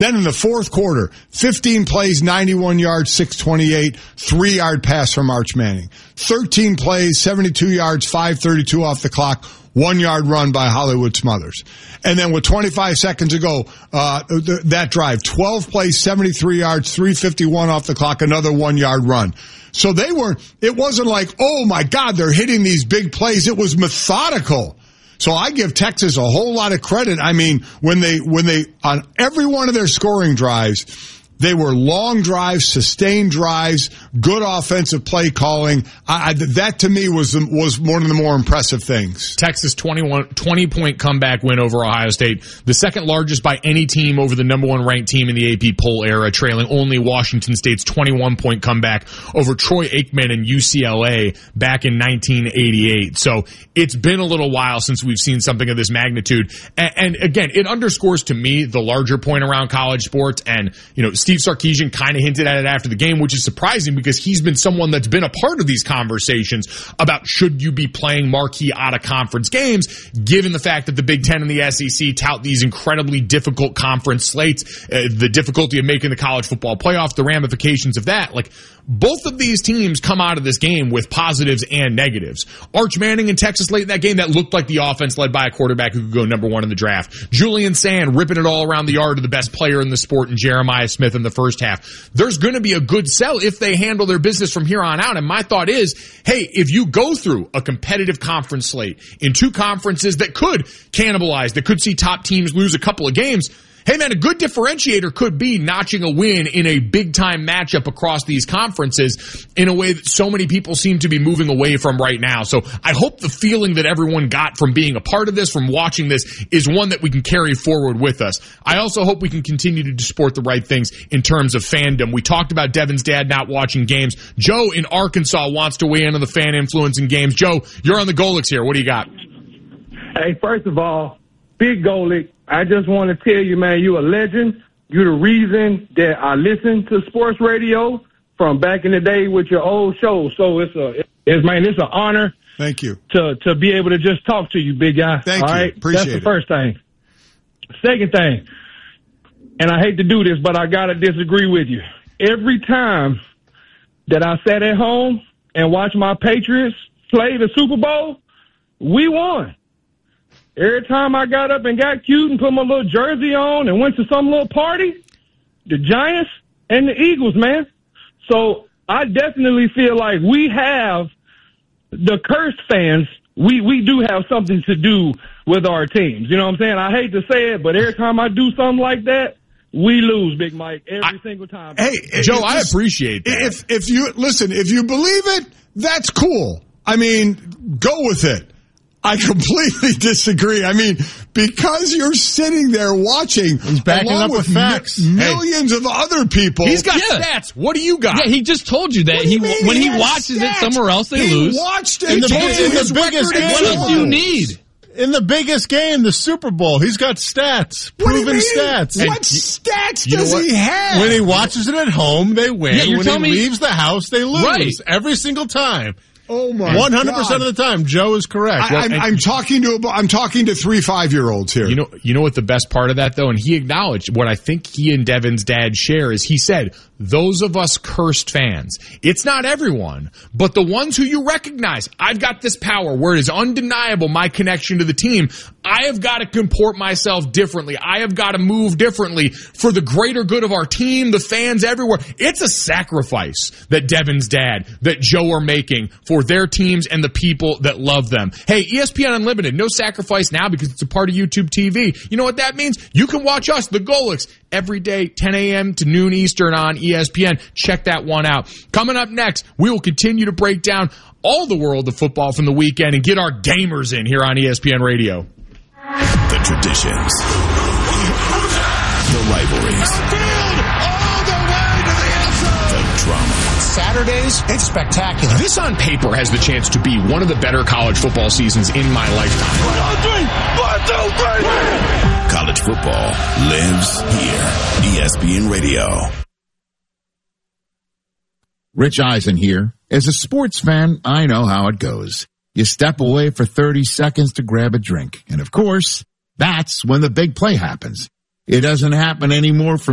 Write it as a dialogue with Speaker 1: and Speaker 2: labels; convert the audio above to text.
Speaker 1: Then in the fourth quarter, 15 plays, 91 yards, 628, 3-yard pass from Arch Manning. 13 plays, 72 yards, 5:32 off the clock, 1-yard run by Hollywood Smothers. And then with 25 seconds to go, that drive, 12 plays, 73 yards, 3:51 off the clock, another 1-yard run. So it wasn't like, oh my God, they're hitting these big plays. It was methodical. So I give Texas a whole lot of credit. I mean, when they, on every one of their scoring drives, they were long drives, sustained drives, good offensive play calling. That to me was one of the more impressive things.
Speaker 2: Texas 20-point comeback win over Ohio State, the second largest by any team over the number one ranked team in the AP poll era, trailing only Washington State's 21-point comeback over Troy Aikman and UCLA back in 1988. So it's been a little while since we've seen something of this magnitude. And again, it underscores to me the larger point around college sports. And, Steve Sarkisian kind of hinted at it after the game, which is surprising because he's been someone that's been a part of these conversations about should you be playing marquee out-of-conference games, given the fact that the Big Ten and the SEC tout these incredibly difficult conference slates, the difficulty of making the college football playoff, the ramifications of that. Like, both of these teams come out of this game with positives and negatives. Arch Manning in Texas late in that game, that looked like the offense led by a quarterback who could go number one in the draft. Julian Sand ripping it all around the yard to the best player in the sport in Jeremiah Smith in the first half. There's going to be a good sell if they handle their business from here on out. And my thought is, hey, if you go through a competitive conference slate in two conferences that could cannibalize, that could see top teams lose a couple of games, hey man, a good differentiator could be notching a win in a big-time matchup across these conferences in a way that so many people seem to be moving away from right now. So I hope the feeling that everyone got from being a part of this, from watching this, is one that we can carry forward with us. I also hope we can continue to do support the right things in terms of fandom. We talked about Devin's dad not watching games. Joe in Arkansas wants to weigh in on the fan influence in games. Joe, you're on the Golics here. What do you got?
Speaker 3: Hey, first of all, Big Golic, I just want to tell you, man, you're a legend. You're the reason that I listen to sports radio from back in the day with your old show. So it's an honor.
Speaker 1: Thank you.
Speaker 3: To be able to just talk to you, big guy.
Speaker 1: Thank you.
Speaker 3: Right?
Speaker 1: Appreciate it.
Speaker 3: That's the first thing. Second thing, and I hate to do this, but I got to disagree with you. Every time that I sat at home and watched my Patriots play the Super Bowl, we won. Every time I got up and got cute and put my little jersey on and went to some little party, the Giants and the Eagles, man. So I definitely feel like we have the cursed fans. We do have something to do with our teams. You know what I'm saying? I hate to say it, but every time I do something like that, we lose, Big Mike, every single time.
Speaker 1: Hey,
Speaker 2: Joe, I appreciate that.
Speaker 1: If you believe it, that's cool. I mean, go with it. I completely disagree. I mean, because you're sitting there watching,
Speaker 4: he's backing up with facts.
Speaker 1: Millions of other people.
Speaker 2: He's got stats. What do you got?
Speaker 4: Yeah, he just told you that. When he watches it somewhere else, they lose.
Speaker 1: He watched it.
Speaker 4: In the biggest game. What else do you need?
Speaker 5: In the biggest game, the Super Bowl, he's got stats, proven stats.
Speaker 1: What stats does he have?
Speaker 5: When he watches it at home, they win.
Speaker 4: Yeah,
Speaker 5: when he leaves the house, they lose.
Speaker 4: Right.
Speaker 5: Every single time.
Speaker 1: Oh my!
Speaker 5: 100% of the time, Joe is correct.
Speaker 1: I'm talking to 3-5-year-olds here.
Speaker 2: You know what the best part of that though, and he acknowledged what I think he and Devin's dad share is he said, those of us cursed fans, it's not everyone, but the ones who you recognize, I've got this power where it is undeniable my connection to the team. I have got to comport myself differently. I have got to move differently for the greater good of our team, the fans everywhere. It's a sacrifice that Devin's dad, that Joe are making for their teams and the people that love them. Hey, ESPN Unlimited, no sacrifice now because it's a part of YouTube TV. You know what that means? You can watch us, the Golics, every day, 10 a.m. to noon Eastern on ESPN. Check that one out. Coming up next, we will continue to break down all the world of football from the weekend and get our gamers in here on ESPN Radio.
Speaker 6: The traditions, the rivalries, the drama.
Speaker 7: Saturdays, it's spectacular.
Speaker 2: This on paper has the chance to be one of the better college football seasons in my lifetime.
Speaker 6: 1, 2, 3. College football lives here. ESPN Radio.
Speaker 8: Rich Eisen here. As a sports fan, I know how it goes. You step away for 30 seconds to grab a drink. And of course, that's when the big play happens. It doesn't happen anymore for